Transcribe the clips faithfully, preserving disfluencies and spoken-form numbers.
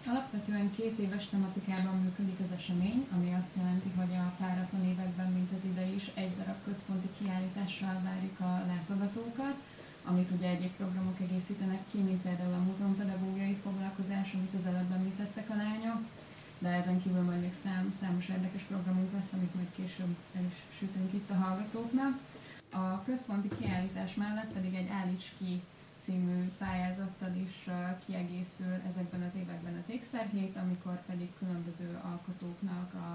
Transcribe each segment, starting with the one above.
Alapvetően két éves tematikában működik az esemény, ami azt jelenti, hogy a páratlan években, mint az idei is, egy darab központi kiállítással várjuk a látogatókat, amit ugye egyéb programok egészítenek ki, mint például a múzeumpedagógiai foglalkozás, amit az előbb említettek a lányok, de ezen kívül majd még szám, számos érdekes programunk lesz, amit majd később el is sütünk itt a hallgatóknak. A központi kiállítás mellett pedig egy Állíts ki című pályázattal is kiegészül ezekben az években az Ékszerhét, amikor pedig különböző alkotóknak a,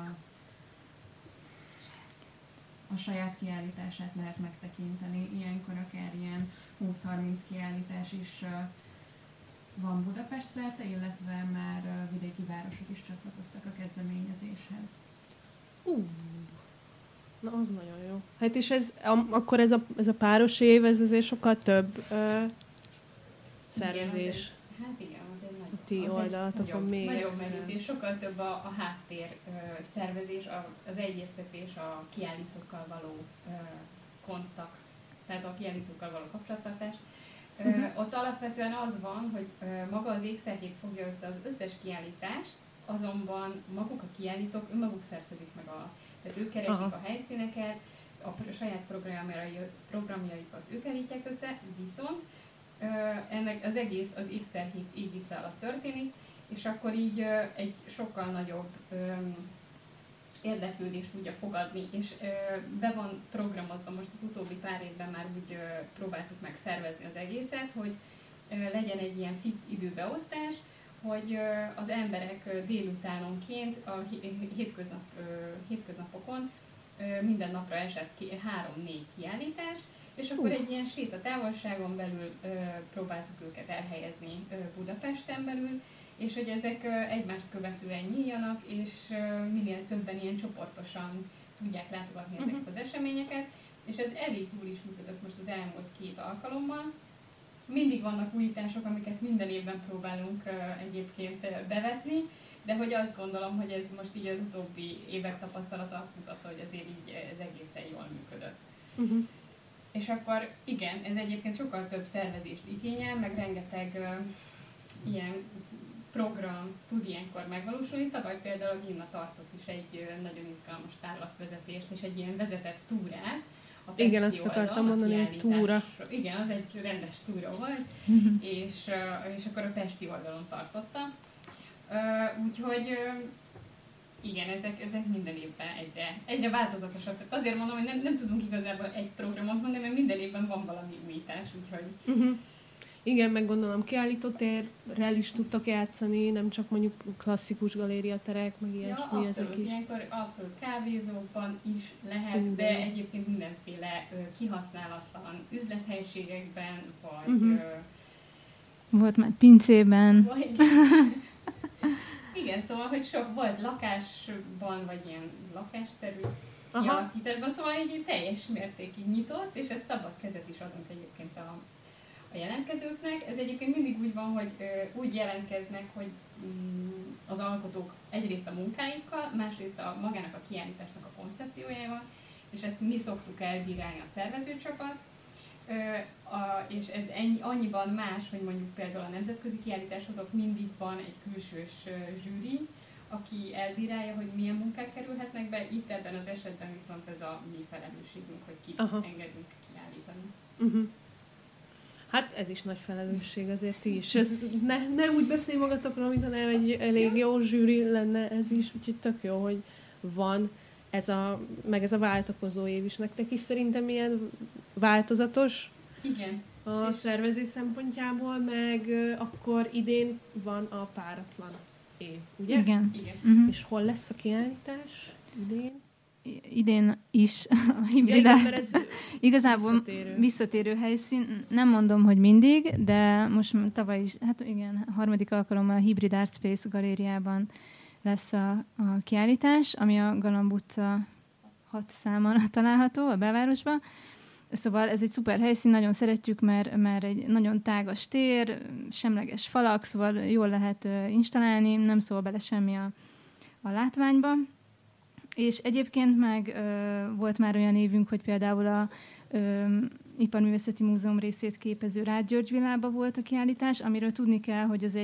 a saját kiállítását lehet megtekinteni. Ilyenkor akár ilyen húsz-harminc kiállítás is van Budapest szerte, illetve már vidéki városok is csatlakoztak a kezdeményezéshez. Uh, na az nagyon jó. Hát és ez, akkor ez a, ez a páros év, ez azért sokkal több uh, szervezés. Igen, azért, hát igen, azért nagy, ti azért oldalatokon nagyobb, még nagyobb extra. merítés, sokkal több a, a háttér uh, szervezés, a, az egyeztetés, a kiállítókkal való uh, kontakt, tehát a kiállítókkal való kapcsolattartás. Uh, uh-huh. Ott alapvetően az van, hogy uh, maga az Ékszerhét fogja össze az összes kiállítást, azonban maguk a kiállítók önmaguk szervezik meg a... Tehát ők keresik Aha. a helyszíneket, a saját programjaikat ők állítják össze, viszont uh, ennek az egész az Ékszerhét égisze alatt történik, és akkor így uh, egy sokkal nagyobb um, érdeklődést tudja fogadni, és ö, be van programozva, most az utóbbi pár évben már úgy ö, próbáltuk meg szervezni az egészet, hogy ö, legyen egy ilyen fix időbeosztás, hogy ö, az emberek ö, délutánonként, a hétköznap, ö, hétköznapokon ö, minden napra esett ki három-négy kiállítás, és akkor uh. egy ilyen sétatávolságon belül ö, próbáltuk őket elhelyezni ö, Budapesten belül, és hogy ezek egymást követően nyíljanak, és minél többen ilyen csoportosan tudják látogatni uh-huh. ezeket az eseményeket, és ez elég jól is működött most az elmúlt két alkalommal. Mindig vannak újítások, amiket minden évben próbálunk egyébként bevetni, de hogy azt gondolom, hogy ez most így az utóbbi évek tapasztalata azt mutatta, hogy azért így ez egészen jól működött. Uh-huh. És akkor igen, ez egyébként sokkal több szervezést igényel, meg rengeteg uh, ilyen program tud ilyenkor megvalósulni. Tavaly például a Ginna tartott is egy nagyon izgalmas tárlatvezetést és egy ilyen vezetett túrát. Igen, azt oldal, akartam mondani, hogy túra. Igen, az egy rendes túra volt, és, és akkor a pesti oldalon tartotta. Úgyhogy igen, ezek, ezek minden évben egyre, egyre változatosabb. Tehát azért mondom, hogy nem, nem tudunk igazából egy programot mondani, mert minden évben van valami újítás, úgyhogy... Uh-huh. Igen, meg gondolom kiállítótérrel is tudtak játszani, nem csak mondjuk klasszikus galériaterek, meg ilyesmi ja, abszolút, ezek is. Ilyenkor abszolút kávézókban is lehet, uh, de egyébként mindenféle uh, kihasználatlan üzlethelyiségekben, vagy... Uh-huh. Uh, volt már pincében. Vagy, igen, szóval, hogy sok volt lakásban, vagy ilyen lakásszerű kialakításban, szóval egy teljes mértékig nyitott, és ez szabad kezet is adunk egyébként a a jelentkezőknek. Ez egyébként mindig úgy van, hogy ö, úgy jelentkeznek, hogy mm, az alkotók egyrészt a munkáikkal, másrészt a magának a kiállításnak a koncepciójával, és ezt mi szoktuk elbírálni a szervezőcsapat, ö, a, és ez ennyi, annyiban más, hogy mondjuk például a nemzetközi kiállításhoz ott mindig van egy külsős ö, zsűri, aki elbírálja, hogy milyen munkák kerülhetnek be, itt ebben az esetben viszont ez a mi felelősségünk, hogy kit Aha. engedünk kiállítani. Uh-huh. Hát ez is nagy felelősség azért is. Ez ne, ne úgy beszélj magatokról, mintha nem egy elég jó zsűri lenne ez is, úgyhogy tök jó, hogy van ez a, meg ez a váltakozó év is. Nektek is szerintem ilyen változatos Igen. a szervezés szempontjából, meg akkor idén van a páratlan év, ugye? Igen. Igen. Uh-huh. És hol lesz a kiállítás idén? Idén is a hibridát. Ja, ez igazából visszatérő. visszatérő helyszín. Nem mondom, hogy mindig, de most tavaly is, hát igen, a harmadik alkalommal a Hybrid Art Space galériában lesz a, a kiállítás, ami a Galamb utca hat számon található a belvárosban. Szóval ez egy szuper helyszín, nagyon szeretjük, mert, mert egy nagyon tágas tér, semleges falak, szóval jól lehet uh, installálni, nem szól bele semmi a, a látványba. És egyébként meg ö, volt már olyan évünk, hogy például a ö, Iparművészeti Múzeum részét képező Rád György Villába volt a kiállítás, amiről tudni kell, hogy az egy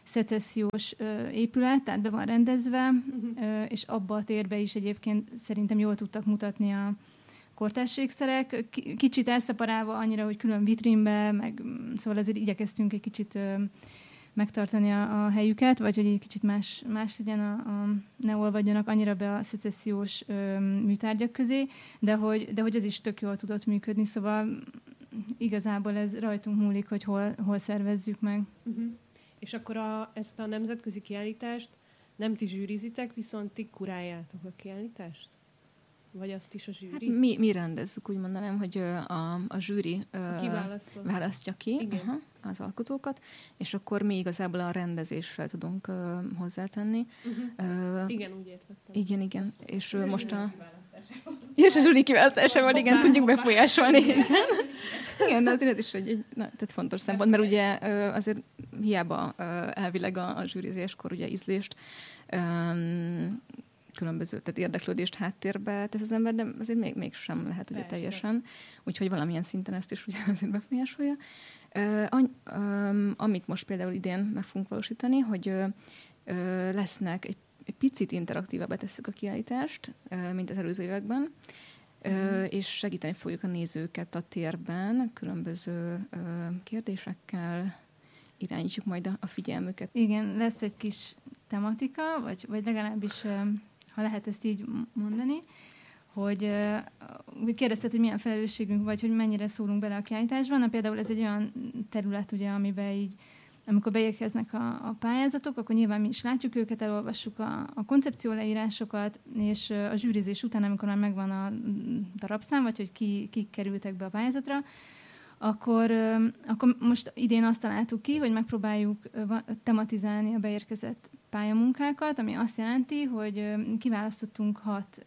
szecessziós épület, tehát be van rendezve, uh-huh. és abba a térbe is egyébként szerintem jól tudtak mutatni a kortárs ékszerek. Kicsit elszeparálva annyira, hogy külön vitrínbe, meg szóval ezért igyekeztünk egy kicsit megtartani a, a helyüket, vagy hogy egy kicsit más, más legyen, a, a, ne olvadjanak annyira be a szecessziós ö, műtárgyak közé, de hogy, de hogy ez is tök jól tudott működni, szóval igazából ez rajtunk múlik, hogy hol, hol szervezzük meg. Uh-huh. És akkor a, ezt a nemzetközi kiállítást nem ti zsűrizitek, viszont ti kuráljátok a kiállítást? Vagy azt is a zsűri? Hát mi, mi rendezzük, úgy mondanám, hogy a, a zsűri a választja ki aha, az alkotókat, és akkor mi igazából a rendezéssel tudunk uh, hozzátenni. Uh-huh. Uh, igen, úgy értettem. Igen, igen. Azt és uh, most a... És a zsűri kiválasztásával, igen, tudjuk befolyásolni. Igen, igen, de azért ez is egy, egy na, tehát fontos szempont, mert ugye uh, azért hiába uh, elvileg a, a zsűrizéskor ugye ízlést um, különböző, tehát érdeklődést háttérbe tesz az ember, de azért még, mégsem lehet ugye Persze. teljesen. Úgyhogy valamilyen szinten ezt is ugye azért befolyásolja. Uh, any, um, amit most például idén meg fogunk valósítani, hogy uh, uh, lesznek, egy, egy picit interaktívabbá tesszük a kiállítást, uh, mint az előző években, uh, mm. és segíteni fogjuk a nézőket a térben, különböző uh, kérdésekkel, irányítjuk majd a, a figyelmüket. Igen, lesz egy kis tematika, vagy, vagy legalábbis ha lehet ezt így mondani, hogy, hogy kérdezted, hogy milyen felelősségünk vagy, hogy mennyire szólunk bele a kiállításban. Na, például ez egy olyan terület, ugye, amiben így, amikor beérkeznek a, a pályázatok, akkor nyilván mi is látjuk őket, elolvassuk a, a koncepció leírásokat, és a zsűrizés után, amikor már megvan a darabszám, vagy hogy ki, kik kerültek be a pályázatra, Akkor, akkor most idén azt találtuk ki, hogy megpróbáljuk tematizálni a beérkezett pályamunkákat, ami azt jelenti, hogy kiválasztottunk hat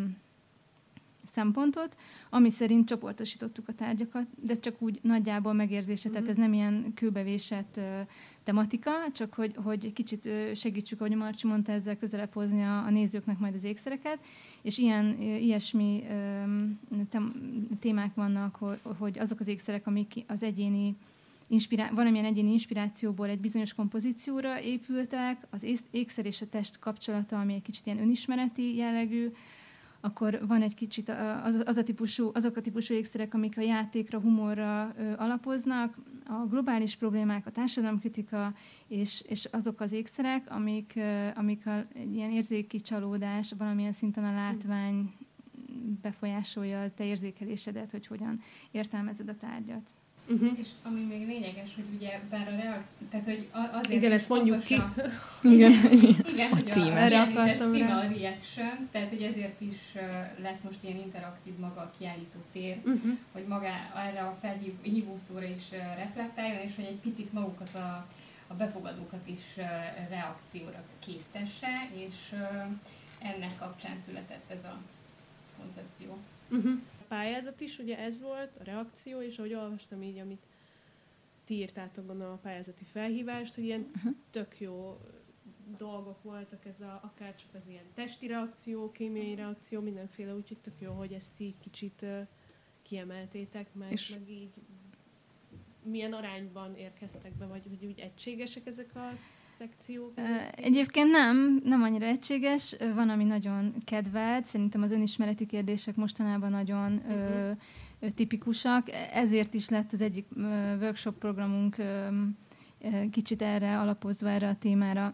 szempontot, ami szerint csoportosítottuk a tárgyakat, de csak úgy nagyjából megérzése, mm-hmm. tehát ez nem ilyen kőbevésett tematika, csak hogy, hogy kicsit segítsük, ahogy Marcsi mondta, ezzel közelebb hozni a, a nézőknek majd az ékszereket, és ilyen, ilyesmi tem, témák vannak, hogy, hogy azok az ékszerek, amik az egyéni inspirá- valamilyen egyéni inspirációból egy bizonyos kompozícióra épültek, az ékszer és a test kapcsolata, ami egy kicsit ilyen önismereti jellegű, akkor van egy kicsit az, az a típusú, azok a típusú ékszerek, amik a játékra, humorra ö, alapoznak, a globális problémák, a társadalomkritika, és, és azok az ékszerek, amik, ö, amik a, egy ilyen érzéki csalódás, valamilyen szinten a látvány befolyásolja a te érzékelésedet, hogy hogyan értelmezed a tárgyat. Uh-huh. És ami még lényeges, hogy ugye bár a reak... tehát hogy azért... Igen, ezt mondjuk ki. A... Igen, igen, a hogy címe. A, Erre akartam címe rá. a reaction, tehát hogy ezért is uh, lett most ilyen interaktív maga a kiállító tér, Uh-huh. hogy maga erre a felhívó szóra is uh, reflektáljon, és hogy egy picit magukat a, a befogadókat is uh, reakcióra késztesse, és uh, ennek kapcsán született ez a koncepció. Uh-huh. A pályázat is, ugye ez volt, a reakció, és ahogy olvastam így, amit ti írtátok a pályázati felhívást, hogy ilyen uh-huh. tök jó dolgok voltak, ez a, akár csak az ilyen testi reakció, kémiai reakció, mindenféle, úgyhogy tök jó, hogy ezt így kicsit uh, kiemeltétek, meg, és meg így milyen arányban érkeztek be, vagy hogy úgy egységesek ezek a szekciók? Egyébként nem, nem annyira egységes. Van, ami nagyon kedvelt. Szerintem az önismereti kérdések mostanában nagyon uh-huh. ö, tipikusak. Ezért is lett az egyik ö, workshop programunk ö, ö, kicsit erre alapozva, erre a témára.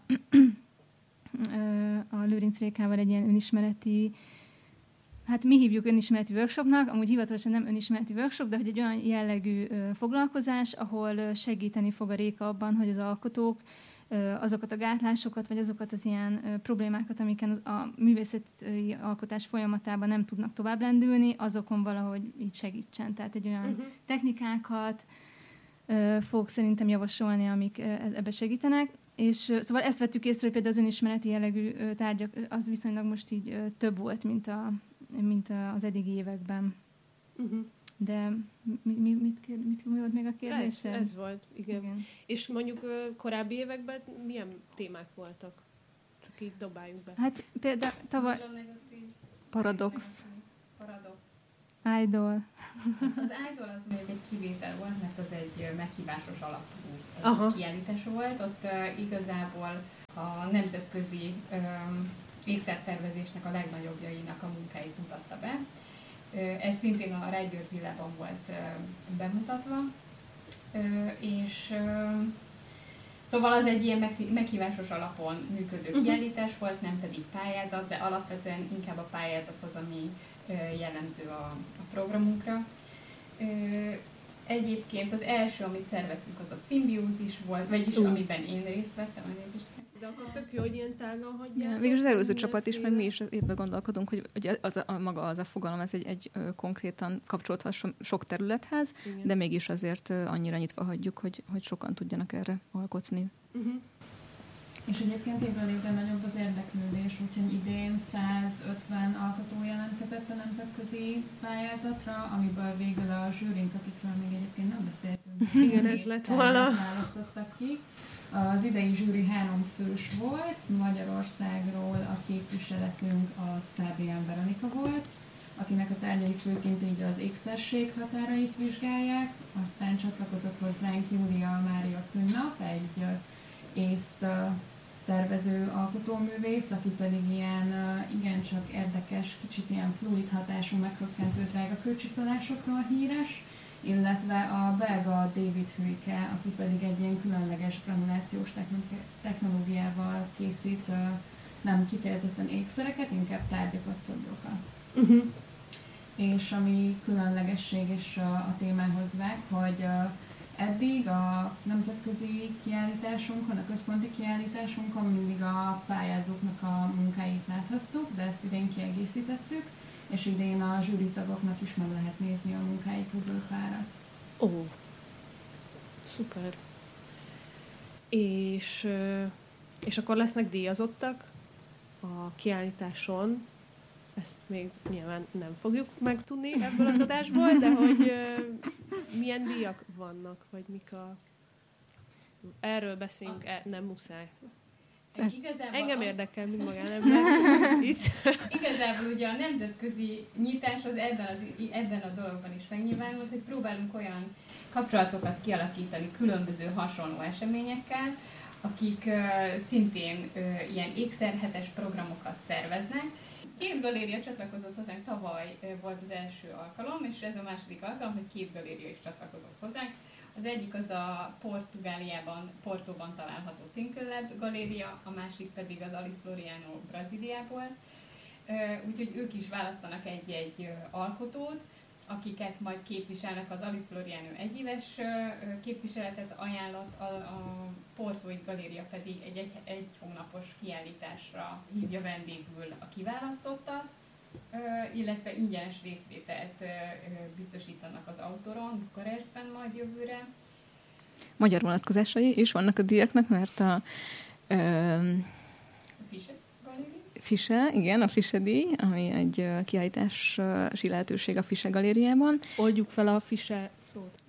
A Lőrinc Rékával egy ilyen önismereti, hát mi hívjuk önismereti workshopnak, amúgy hivatalosan nem önismereti workshop, de hogy egy olyan jellegű ö, foglalkozás, ahol ö, segíteni fog a Réka abban, hogy az alkotók ö, azokat a gátlásokat, vagy azokat az ilyen ö, problémákat, amiken az, a művészeti alkotás folyamatában nem tudnak tovább lendülni, azokon valahogy így segítsen. Tehát egy olyan uh-huh. technikákat ö, fog szerintem javasolni, amik ö, ebbe segítenek. És ö, szóval ezt vettük észre, hogy például az önismereti jellegű ö, tárgyak, az viszonylag most így ö, több volt, mint a mint az eddigi években. Uh-huh. De mi, mi, mit, kér, mit mi volt még a kérdés? Ez, ez volt, igen. igen. És mondjuk korábbi években milyen témák voltak? Csak így dobáljuk be. Hát például tavaly... Paradox. Paradox. Idol. Az Idol az még egy kivétel volt, mert az egy meghívásos alapú egy Aha. kiállítás volt. Ott uh, igazából a nemzetközi um, ékszertervezésnek a legnagyobbjainak a munkáit mutatta be. Uh, ez szintén a Rágyőr Villában volt uh, bemutatva, uh, és uh, szóval az egy ilyen meghívásos alapon működő uh-huh. kiállítás volt, nem pedig pályázat, de alapvetően inkább a pályázat az, ami jellemző a, a programunkra. Egyébként az első, amit szerveztünk, az a szimbiózis volt, vagyis uh. amiben én részt vettem, a nézést. De akkor tök jó, hogy ilyen tágan hagyják. Ja, végül az előző csapat is, meg mi is évben gondolkodunk, hogy, hogy az a, a, maga az a fogalom, ez egy, egy ö, konkrétan kapcsolódhat so, sok területhez, igen. De mégis azért ö, annyira nyitva hagyjuk, hogy, hogy sokan tudjanak erre alkotni. Uh-huh. És egyébként évről évre nagyobb az érdeklődés, úgyhogy idén százötven alkotó jelentkezett a nemzetközi pályázatra, amiből végül a zsűrink, akikről még egyébként nem beszéltünk. Igen, ez lett volna. Választottak ki. Az idei zsűri három fős volt, Magyarországról a képviseletünk az Fábián Veronika volt, akinek a tárgyai főként így az ékszerség határait vizsgálják, aztán csatlakozott hozzánk Júlia Mária Künnap, egy észt tervező alkotóművész, aki pedig ilyen igencsak érdekes, kicsit ilyen fluid hatású, meghökkentő drága kőcsiszolásokról híres, illetve a belga David Huyke, aki pedig egy ilyen különleges granulációs technológiával készít nem kifejezetten ékszereket, inkább tárgyakat, szobryokat. Uh-huh. És ami különlegesség is a, a témához vág, hogy eddig a nemzetközi kiállításunkon, a központi kiállításunkon mindig a pályázóknak a munkáit láthattuk, de ezt idén kiegészítettük, és idén a zsűritagoknak is meg lehet nézni a munkáik közül párat. Ó, oh. Szuper. És, és akkor lesznek díjazottak a kiállításon, ezt még nyilván nem fogjuk megtudni ebből az adásból, de hogy uh, milyen díjak vannak, vagy mik a... Erről beszélünk, e, nem muszáj. Engem érdekel, mint magánember. Igazából ugye a nemzetközi nyitás az ebben, az ebben a dologban is megnyilvánult, hogy próbálunk olyan kapcsolatokat kialakítani különböző hasonló eseményekkel, akik uh, szintén uh, ilyen ékszerhetes programokat szerveznek. Két galéria csatlakozott hozzánk, tavaly volt az első alkalom, és ez a második alkalom, hogy két galéria is csatlakozott hozzánk. Az egyik az a Portugáliában, Portóban található Tinkelab galéria, a másik pedig az Alice Floriano Brazíliából. Úgyhogy ők is választanak egy-egy alkotót, akiket majd képviselnek. Az Alice Floriano egyéves képviseletet ajánlott, a, a Portói galéria pedig egy, egy, egy hónapos kiállításra hívja vendégül a kiválasztottat, illetve ingyenes részvételt biztosítanak az Autoron, Bukarestben majd jövőre. Magyar vonatkozásai is vannak a díjaknak, mert a... Ö, Fische galéria? Fische, igen, a Fische díj, ami egy kiállítási lehetőség a Fische galériában. Oldjuk fel a Fische szót.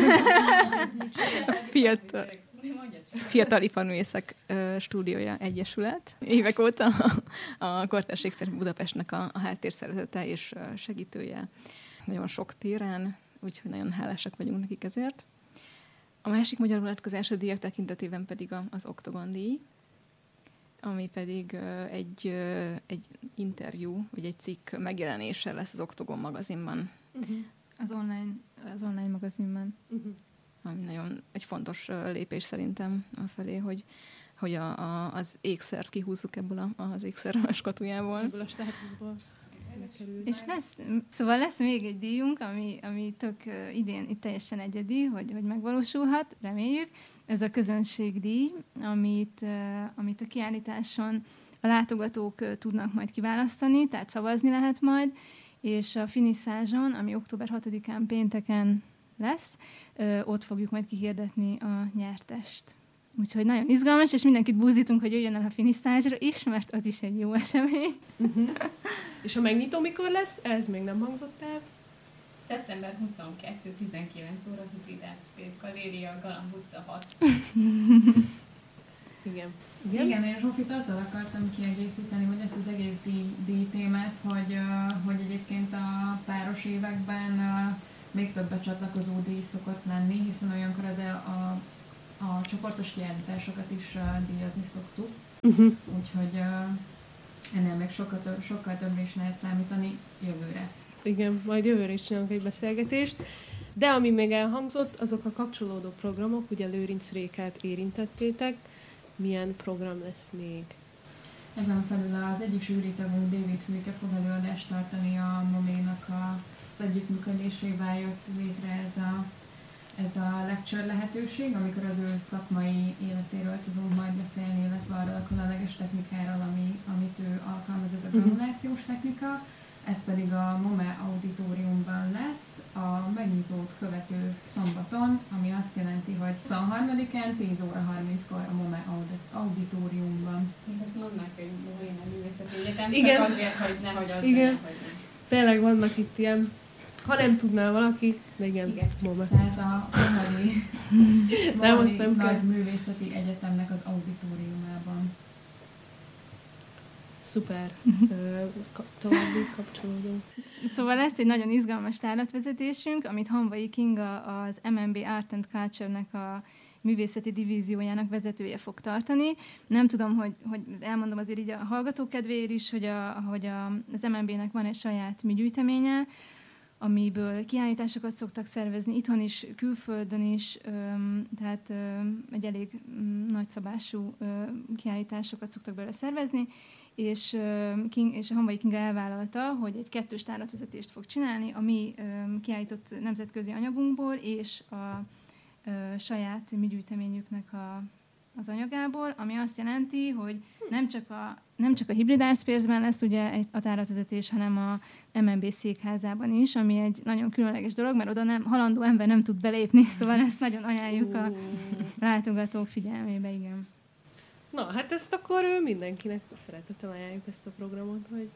Fiatal, Fiatal Iparművészek Stúdiója Egyesület. Évek óta a Kortárs Ékszer Budapestnek a, a háttérszervezete és segítője nagyon sok téren, úgyhogy nagyon hálásak vagyunk nekik ezért. A másik magyar vonatkozás a díjak tekintetében pedig az Oktogon díj, ami pedig egy, egy interjú, vagy egy cikk megjelenése lesz az Oktogon magazinban. Uh-huh. Az online, az online magazinban. Uh-huh. Ami nagyon egy fontos lépés szerintem afelé, hogy, hogy a, a, az ékszert kihúzzuk ebből a, az ékszer skatujából. Ebből a státuszból. És lesz, szóval lesz még egy díjunk, ami, ami tök uh, idén itt teljesen egyedi, hogy, hogy megvalósulhat, reméljük. Ez a közönségdíj, amit, uh, amit a kiállításon a látogatók uh, tudnak majd kiválasztani, tehát szavazni lehet majd, és a finiszázson, ami október hatodikán pénteken lesz, uh, ott fogjuk majd kihirdetni a nyertest. Úgyhogy nagyon izgalmas, és mindenkit buzdítunk, hogy jöjjön el a finiszázsra is, mert az is egy jó esemény. Uh-huh. És a megnyitó mikor lesz? Ez még nem hangzott el. szeptember huszonkettő tizenkilenc óra Hibrid Art Space Galéria, Galamb utca hat. Igen. Igen, Igen én Zsófit azzal akartam kiegészíteni, hogy ezt az egész díj, díjtémát, hogy, uh, hogy egyébként a páros években uh, még több becsatlakozó díj szokott lenni, hiszen olyankor az a, a, a csoportos kiállításokat is uh, díjazni szoktuk. Uh-huh. Úgyhogy uh, ennél még sokkal, több, sokkal többre is lehet számítani jövőre. Igen, majd jövőre is csinálunk egy beszélgetést. De ami még elhangzott, azok a kapcsolódó programok, ugye Lőrinc Rékát érintettétek, milyen program lesz még? Ezen felül az egyik zsűritagunk David Hülke fog előadást tartani a moménak az együttműködésével jött létre ez a, ez a lecture lehetőség, amikor az ő szakmai életéről tudunk majd beszélni, illetve arról a különleges technikáról, ami, amit ő alkalmaz, ez a granulációs technika. Ez pedig a MOME auditoriumban lesz, a megnyitót követő szombaton, ami azt jelenti, hogy huszonharmadikán tíz óra harminckor a MOME auditoriumban. Még azt mondnak, hogy Moména Művészeti Egyetem, igen. Csak azért, hogy nehogy az igen. legyen, hogy nem. Tényleg vannak itt ilyen, ha nem tudná valaki, de igen, igen. MOME. Tehát a Mohari, nem, azt nem Nagy kell. Művészeti Egyetemnek az auditoriumában. Szuper. További kapcsolódunk. Szóval lesz egy nagyon izgalmas tárlatvezetésünk, amit Hanvai Kinga, az em en bé Art and Culture-nek a művészeti divíziójának vezetője fog tartani. Nem tudom, hogy, hogy elmondom azért így a hallgatók kedvéért is, hogy, a, hogy a, az em en bé-nek van egy saját műgyűjteménye, amiből kiállításokat szoktak szervezni, itthon is, külföldön is, öm, tehát öm, egy elég öm, nagyszabású öm, kiállításokat szoktak belőle szervezni, és, King, és a Hanvai Kinga elvállalta, hogy egy kettős tárlatvezetést fog csinálni a mi öm, kiállított nemzetközi anyagunkból és a ö, saját mi gyűjteményüknek a, az anyagából, ami azt jelenti, hogy nem csak a, nem csak a Hybrid Art Space-ben lesz ugye egy, a tárlatvezetés, hanem a em en bé székházában is, ami egy nagyon különleges dolog, mert oda nem, halandó ember nem tud belépni, szóval ezt nagyon ajánljuk a látogatók figyelmébe, igen. Na, hát ezt akkor mindenkinek szeretettel ajánljuk ezt a programot, hogy...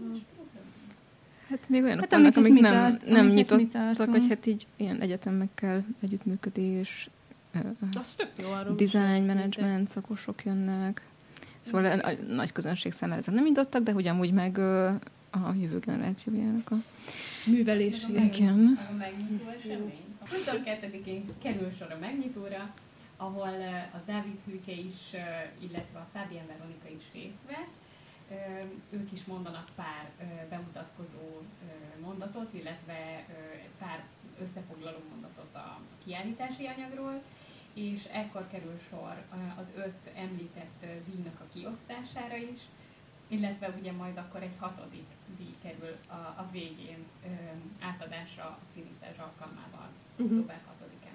Hát még olyanok Hát vannak, amiket amik mi nem, tart- nem amiket mi nyitottak, tartunk. vagy hát így ilyen egyetemekkel együttműködés, Az tök jó, arról design management szakosok jönnek. Szóval a, a nagy közönség számára ezek nem nyitottak, de hogy amúgy meg ö, a jövő generációjának a művelési. Igen. A megnyitó esemény. A huszonkettedikén kerül sor a megnyitóra, ahol a Dávid Hülke is, illetve a Fábián Veronika is részt vesz. Ők is mondanak pár bemutatkozó mondatot, illetve pár összefoglaló mondatot a kiállítási anyagról, és ekkor kerül sor az öt említett díjnak a kiosztására is, illetve ugye majd akkor egy hatodik díj kerül a, a végén átadásra a finiszázs alkalmával, uh-huh. október hatodikán.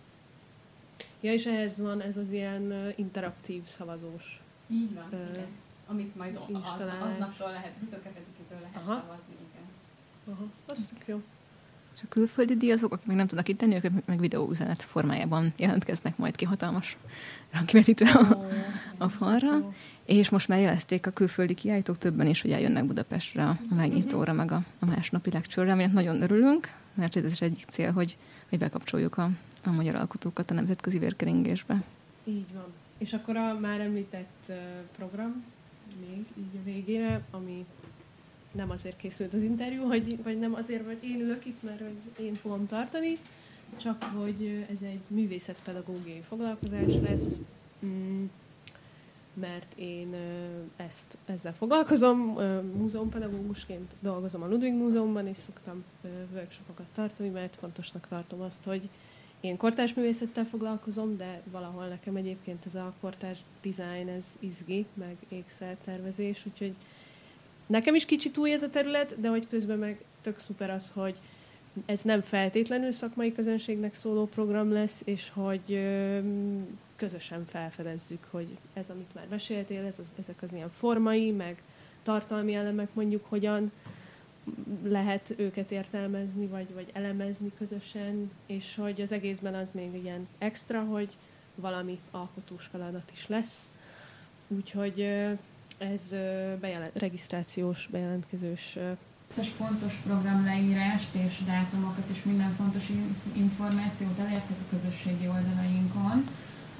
Ja, és ehhez van ez az ilyen interaktív szavazós. Így van, Ö, igen. Amit majd az, aznaptól lehet, huszonkettedikétől lehet Aha. szavazni, igen. Aha, az tök jó. És a külföldi díjazók, akik még nem tudnak itt tenni, ők meg videóüzenet formájában jelentkeznek majd ki hatalmas rangkivetítve a, oh, a falra. És most már jelezték a külföldi kiállítók többen is, hogy eljönnek Budapestre a megnyitóra, meg a, a másnapi lecture-re, aminek nagyon örülünk, mert ez az egyik cél, hogy, hogy bekapcsoljuk a, a magyar alkotókat a nemzetközi vérkeringésbe. Így van. És akkor a már említett uh, program még így a végére, ami nem azért készült az interjú, hogy, vagy nem azért, hogy én ülök itt, mert hogy én fogom tartani, csak hogy ez egy művészetpedagógiai foglalkozás lesz, mm, mert én ezt, ezzel foglalkozom, múzeumpedagógusként dolgozom a Ludwig Múzeumban, és szoktam workshopokat tartani, mert fontosnak tartom azt, hogy én kortárs művészettel foglalkozom, de valahol nekem egyébként ez a kortárs design, ez izgi, meg ékszertervezés, úgyhogy nekem is kicsit új ez a terület, de hogy közben meg tök szuper az, hogy ez nem feltétlenül szakmai közönségnek szóló program lesz, és hogy ö, közösen felfedezzük, hogy ez, amit már meséltél, ez az, ezek az ilyen formai, meg tartalmi elemek mondjuk hogyan lehet őket értelmezni, vagy, vagy elemezni közösen, és hogy az egészben az még ilyen extra, hogy valami alkotós feladat is lesz. Úgyhogy ö, ez ö, bejelent, regisztrációs, bejelentkezős összes pontos programleírást és dátumokat és minden fontos információt elértek a közösségi oldalainkon.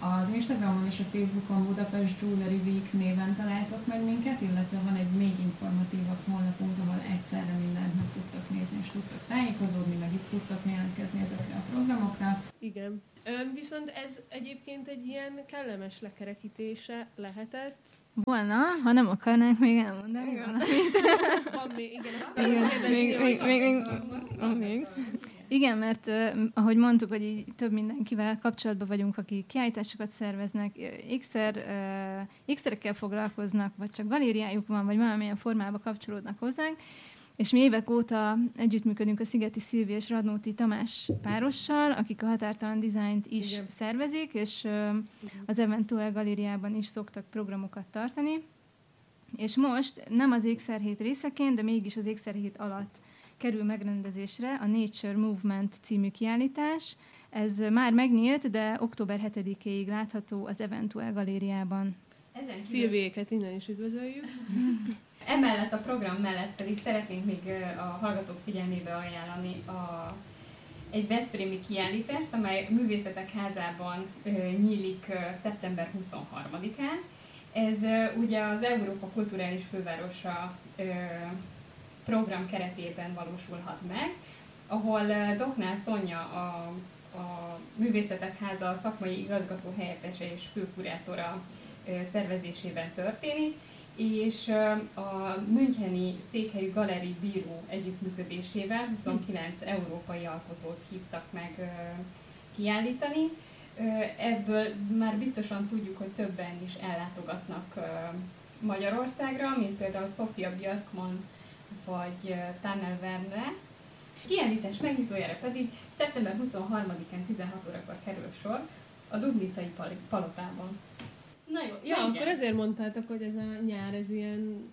Az Instagramon és a Facebookon Budapest Jewelry Week néven találtok meg minket, illetve van egy még informatívabb honlapunk, ahol egyszerre mindent meg tudtok nézni, és tudtok tájékozódni, meg itt tudtok jelentkezni ezekre a programokra. Igen. Ön, viszont ez egyébként egy ilyen kellemes lekerekítése lehetett. Volna, ha nem akarnánk még elmondani valamit. Van még, igen, azt Igen, akarom kérdezni, még, hogy még, még, még, még. Igen, mert uh, ahogy mondtuk, hogy így több mindenkivel kapcsolatban vagyunk, akik kiállításokat szerveznek, ékszer, uh, ékszerekkel foglalkoznak, vagy csak galériájuk van, vagy valamilyen formában kapcsolódnak hozzánk, és mi évek óta együttműködünk a Szigeti Szilvi és Radnóti Tamás párossal, akik a Határtalan Dizájnt is Igen. szervezik, és uh, az Eventuel galériában is szoktak programokat tartani. És most nem az ékszerhét részeként, de mégis az ékszerhét alatt kerül megrendezésre a Nature Movement című kiállítás. Ez már megnyílt, de október hetedikéig látható az Eventuel galériában. Ezen kívül- Szilviéket innen is üdvözöljük. Emellett a program mellett pedig szeretnénk még ö, a hallgatók figyelmébe ajánlani a, egy veszprémi kiállítást, amely a Művészetek Házában ö, nyílik ö, szeptember huszonharmadikán. Ez ö, ugye az Európa Kulturális Fővárosa ö, program keretében valósulhat meg, ahol ö, Doknál Szonya, a, a Művészetek Háza szakmai igazgató helyettese és főkurátora ö, szervezésében történik, és a müncheni székhelyű Galerie Bíró együttműködésével huszonkilenc európai alkotót hívtak meg kiállítani. Ebből már biztosan tudjuk, hogy többen is ellátogatnak Magyarországra, mint például Sofia Björkman vagy Tanner Werner. Kiállítás megnyitójára pedig szeptember huszonharmadikán tizenhat órakor kerül sor a Dubnicai Palotában. Na jó, Ja, ja, akkor ezért mondtátok, hogy ez a nyár, ez ilyen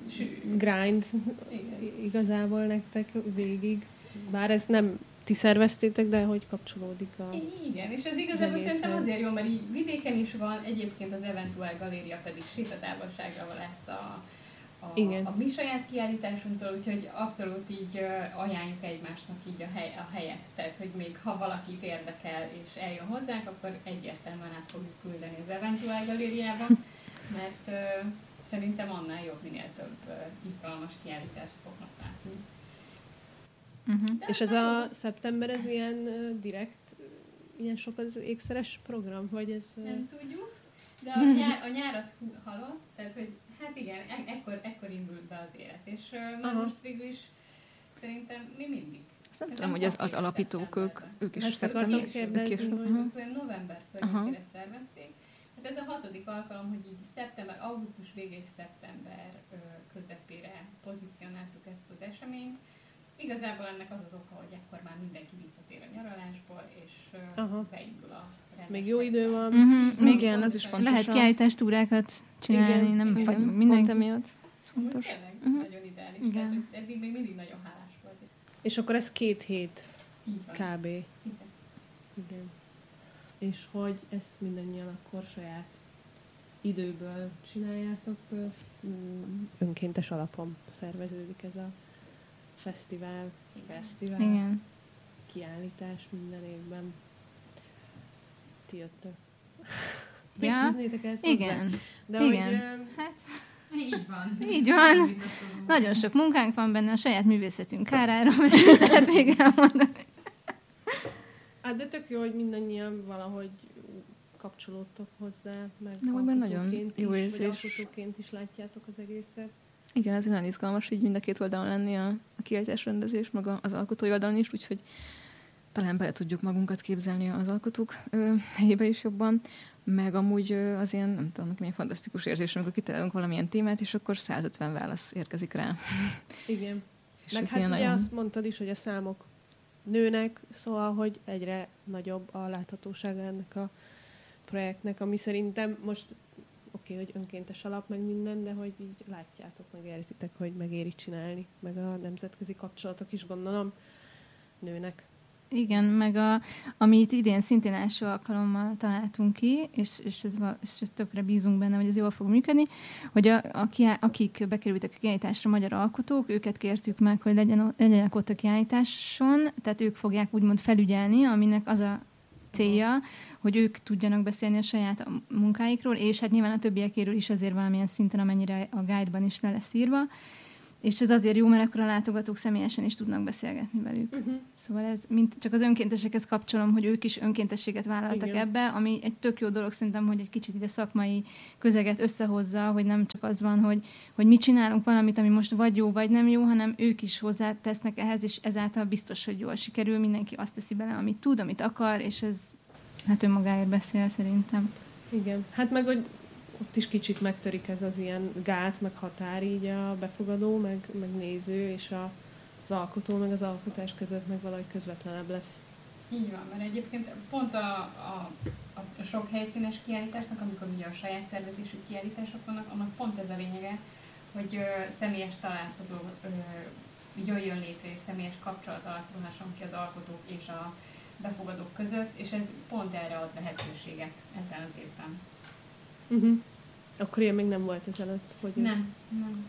grind Igen. igazából nektek végig. Bár ez nem ti szerveztétek, de hogy kapcsolódik a... Igen, és ez igazából egészhez. szerintem azért jó, mert így vidéken is van, egyébként az Eventuel Galéria pedig sétatávolságra lesz a, a, Igen. a mi saját kiállításunktól, úgyhogy abszolút így uh, ajánljuk egymásnak így a, hely, a helyet. Tehát, hogy még ha valakit érdekel és eljön hozzánk, akkor egyértelműen át fogjuk küldeni az Eventuel Galériában, mert uh, szerintem annál jobb, minél több uh, izgalmas kiállítást fognak látni. Uh-huh. És ez a szeptember, ez ilyen uh, direkt, uh, ilyen sok az ékszeres program, vagy ez... Uh... Nem tudjuk, de a nyár, a nyár az halott, tehát hogy hát igen, e- ekkor, ekkor indult be az élet, és uh, már Aha. most végül is szerintem mi mindig. Nem tudom, hogy az, az alapítók, ők, ők is Ezt akartam szeptember- kérdezni, ők is- hogy- Aha. Ők olyan november környékére szervezték. Hát ez a hatodik alkalom, hogy így szeptember, augusztus vége és szeptember ö, közepére pozícionáltuk ezt az eseményt. Igazából ennek az az oka, hogy ekkor már mindenki visszatér a nyaralásból, és ö, Aha. beindul a rendes Még jó idő van. Uh-huh. Még igen, az is fontos. Lehet a- kiállítástúrákat csinálni, Igen, nem Igen, vagy pont mindenki. emiatt. Ez Amúgy fontos. tényleg Mhm. nagyon ideális, Igen. tehát hogy eddig még mindig nagyon hálás volt. És akkor ez két hét Így van. kb. Igen. Igen. És hogy ezt mindannyian akkor saját időből csináljátok, ö, mm, önkéntes alapon szerveződik ez a fesztivál, fesztivál, Igen. kiállítás minden évben. Ti jöttök. Ja, Mit fűznétek ehhez hozzá? Igen, De igen. hogy ö, Így van. így van. Nagyon sok munkánk van benne, a saját művészetünk kárára, mert lehet még elmondani. hát de tök jó, hogy mindannyian valahogy kapcsolódtok hozzá, meg De hogy már nagyon alkotóként jó is, érzés. vagy alkotóként is látjátok az egészet. Igen, ez nagyon izgalmas, így mind a két oldalon lenni a, a kiállítás rendezés, meg a- az alkotói oldalon is, úgyhogy talán bele tudjuk magunkat képzelni az alkotók ö, helyébe is jobban, meg amúgy ö, az ilyen, nem tudom, milyen fantasztikus érzés, amikor kitalálunk valamilyen témát, és akkor százötven válasz érkezik rá. Igen. És Meg ez hát ilyen ugye nagyon- azt mondtad is, hogy a számok nőnek, szóval, hogy egyre nagyobb a láthatósága ennek a projektnek, ami szerintem most oké, okay, hogy önkéntes alap, meg minden, de hogy így látjátok, meg érzitek, hogy megéri csinálni, meg a nemzetközi kapcsolatok is gondolom nőnek. Igen, meg a, amit idén szintén első alkalommal találtunk ki, és, és, ez, va- és ez tökre bízunk benne, hogy ez jól fog működni, hogy a, a kiá- akik bekerültek a kiállításra, magyar alkotók, őket kértük meg, hogy legyen, o- legyenek ott a kiállításon, tehát ők fogják úgymond felügyelni, aminek az a célja, hogy ők tudjanak beszélni a saját munkáikról, és hát nyilván a többiekéről is azért valamilyen szinten, amennyire a guide-ban is le lesz írva. És ez azért jó, mert akkor a látogatók személyesen is tudnak beszélgetni velük. Uh-huh. Szóval ez mint csak az önkéntesekhez kapcsolom, hogy ők is önkéntességet vállaltak Igen. ebbe, ami egy tök jó dolog szerintem, hogy egy kicsit így a szakmai közeget összehozza, hogy nem csak az van, hogy, hogy mi csinálunk valamit, ami most vagy jó, vagy nem jó, hanem ők is hozzátesznek ehhez, és ezáltal biztos, hogy jól sikerül, mindenki azt teszi bele, amit tud, amit akar, és ez hát önmagáért beszél szerintem. Igen, hát meg, hogy ott is kicsit megtörik ez az ilyen gát, meg határ így a befogadó, meg, meg néző, és a, az alkotó, meg az alkotás között meg valahogy közvetlenebb lesz. Így van, mert egyébként pont a, a, a sok helyszínes kiállításnak, amikor ugye a saját szervezésű kiállítások vannak, annak pont ez a lényege, hogy ö, személyes találkozó ö, jöjjön létre, és személyes kapcsolat alakulhasson ki az alkotók és a befogadók között, és ez pont erre ad lehetőséget ebben az évben. Uh-huh. Akkor ilyen még nem volt ezelőtt, hogy... Nem, nem.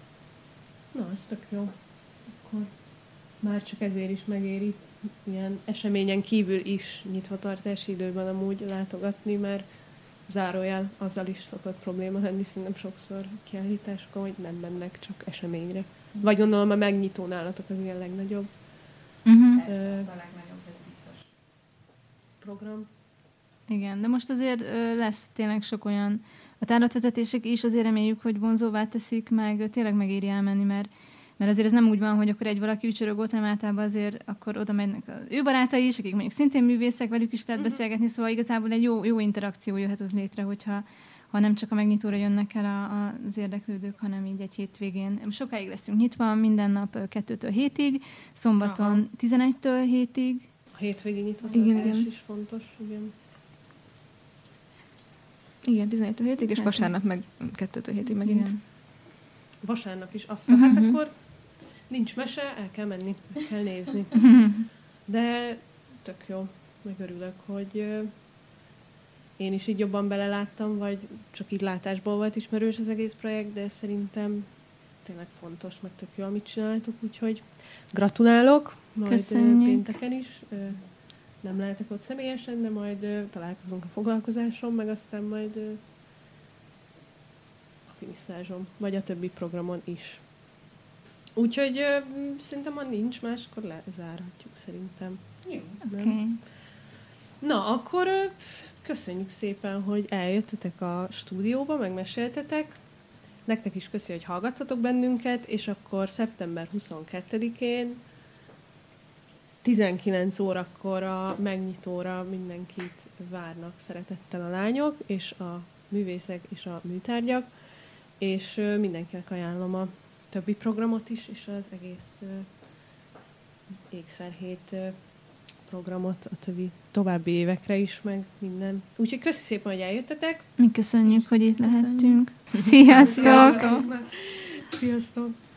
Na, az tök jó. Akkor már csak ezért is megéri ilyen eseményen kívül is nyitvatartási időben amúgy látogatni, mert zárójel azzal is szokott probléma lenni, szerintem sokszor kiállításokon, hogy nem mennek csak eseményre. Vagy gondolom a megnyitó nálatok az ilyen legnagyobb. Uh-huh. Persze, az a legnagyobb, ez biztos. Program. Igen, de most azért ö, lesz tényleg sok olyan, a tárlatvezetések is azért reméljük, hogy vonzóvá teszik, meg tényleg megéri elmenni, mert, mert azért ez nem úgy van, hogy akkor egy valaki ücsörög ott, hanem általában azért akkor oda mennek az ő barátai is, akik mondjuk szintén művészek, velük is lehet uh-huh. beszélgetni, szóval igazából egy jó, jó interakció jöhet ott létre, hogyha ha nem csak a megnyitóra jönnek el a, a, az érdeklődők, hanem így egy hétvégén. Sokáig leszünk nyitva, minden nap kettőtől hétig, szombaton Aha. tizenegytől hétig. A hétvégi nyitvatartás is fontos, igen. Igen, tizenegytől hétig, és vasárnap meg kettőtől hétig megint. Igen. Vasárnap is azt mondja, uh-huh. hát akkor nincs mese, el kell menni, el kell nézni. De tök jó, megörülök, hogy uh, én is így jobban beleláttam, vagy csak így látásból volt ismerős az egész projekt, de szerintem tényleg fontos, meg tök jó, amit csináltuk, úgyhogy gratulálok, majd Köszönjük. pénteken is. Uh, nem lehetek ott személyesen, de majd uh, találkozunk a foglalkozáson, meg aztán majd uh, a finiszázsom, vagy a többi programon is. Úgyhogy uh, szerintem, ha nincs más, akkor lezárhatjuk szerintem. Jó. Okay. Na, akkor uh, köszönjük szépen, hogy eljöttetek a stúdióba, megmeséltetek. Nektek is köszi, hogy hallgattatok bennünket, és akkor szeptember huszonkettedikén tizenkilenc órakor a megnyitóra mindenkit várnak szeretettel a lányok, és a művészek, és a műtárgyak, és mindenkinek ajánlom a többi programot is, és az egész ékszerhét programot a többi további évekre is, meg minden. Úgyhogy köszi szépen, hogy eljöttetek. Mi köszönjük, hogy itt lehettünk. Sziasztok! Sziasztok! Sziasztok.